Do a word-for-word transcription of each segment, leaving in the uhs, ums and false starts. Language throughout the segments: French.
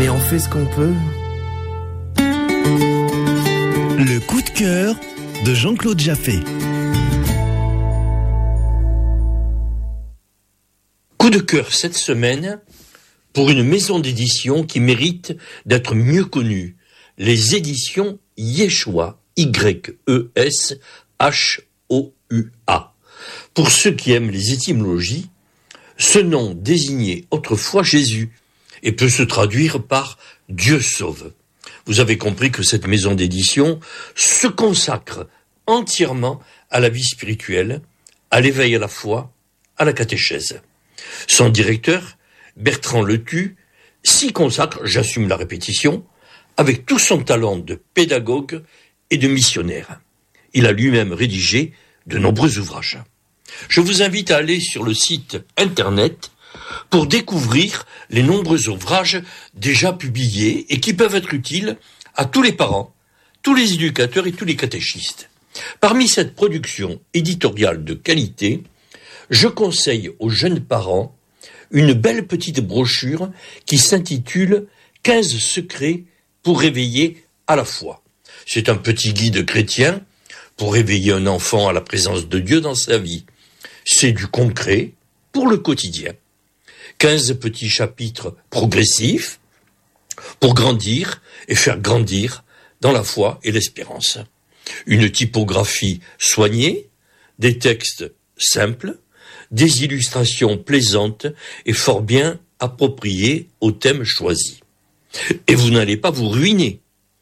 mais on fait ce qu'on peut. Le coup de cœur de Jean-Claude Jaffé. Coup de cœur cette semaine pour une maison d'édition qui mérite d'être mieux connue. Les éditions Yeshua, Y E S H O U A. Pour ceux qui aiment les étymologies, ce nom désignait autrefois Jésus et peut se traduire par Dieu sauve. Vous avez compris que cette maison d'édition se consacre entièrement à la vie spirituelle, à l'éveil à la foi, à la catéchèse. Son directeur, Bertrand Letu, s'y consacre, j'assume la répétition, avec tout son talent de pédagogue et de missionnaire. Il a lui-même rédigé de nombreux ouvrages. Je vous invite à aller sur le site internet pour découvrir les nombreux ouvrages déjà publiés et qui peuvent être utiles à tous les parents, tous les éducateurs et tous les catéchistes. Parmi cette production éditoriale de qualité, je conseille aux jeunes parents une belle petite brochure qui s'intitule « quinze secrets pour réveiller à la foi ». C'est un petit guide chrétien pour réveiller un enfant à la présence de Dieu dans sa vie. C'est du concret pour le quotidien. quinze petits chapitres progressifs pour grandir et faire grandir dans la foi et l'espérance. Une typographie soignée, des textes simples, des illustrations plaisantes et fort bien appropriées au thème choisi. Et vous n'allez pas vous ruiner.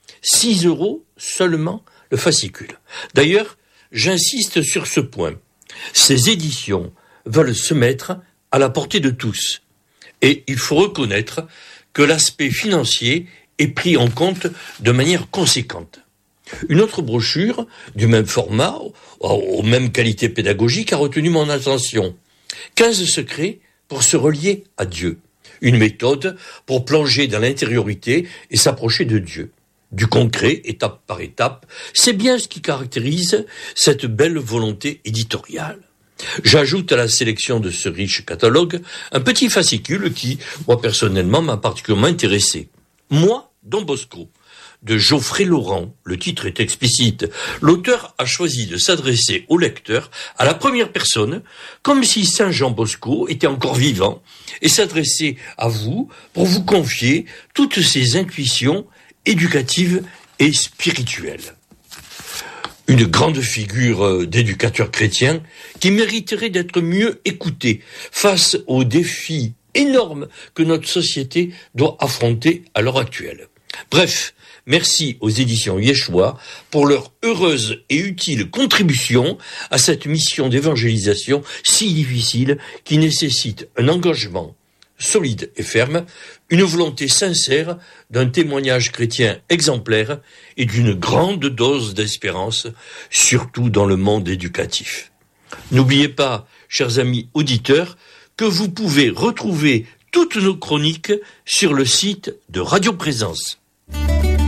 six euros seulement le fascicule. D'ailleurs, j'insiste sur ce point. Ces éditions veulent se mettre à la portée de tous. Et il faut reconnaître que l'aspect financier est pris en compte de manière conséquente. Une autre brochure, du même format, aux mêmes qualités pédagogiques, a retenu mon attention. quinze secrets pour se relier à Dieu. Une méthode pour plonger dans l'intériorité et s'approcher de Dieu. Du concret, étape par étape, c'est bien ce qui caractérise cette belle volonté éditoriale. J'ajoute à la sélection de ce riche catalogue un petit fascicule qui, moi personnellement, m'a particulièrement intéressé. Moi, Don Bosco, de Geoffrey Laurent, le titre est explicite. L'auteur a choisi de s'adresser au lecteur à la première personne, comme si Saint Jean Bosco était encore vivant, et s'adressait à vous pour vous confier toutes ses intuitions éducatives et spirituelles. Une grande figure d'éducateur chrétien qui mériterait d'être mieux écouté face aux défis énormes que notre société doit affronter à l'heure actuelle. Bref, merci aux éditions Yeshua pour leur heureuse et utile contribution à cette mission d'évangélisation si difficile qui nécessite un engagement solide et ferme, une volonté sincère d'un témoignage chrétien exemplaire et d'une grande dose d'espérance, surtout dans le monde éducatif. N'oubliez pas, chers amis auditeurs, que vous pouvez retrouver toutes nos chroniques sur le site de Radio Présence.